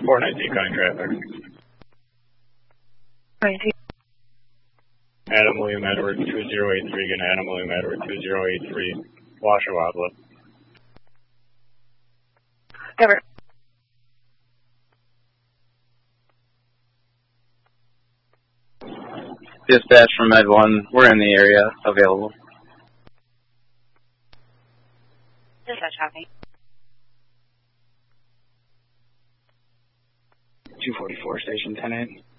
419 calling traffic. 19. Adam William Edward 2083, again, Adam William Edward 2083, Washawadla. Cover. Dispatch from Med 1, we're in the area, available. Dispatch, copy. 244, station 10-8.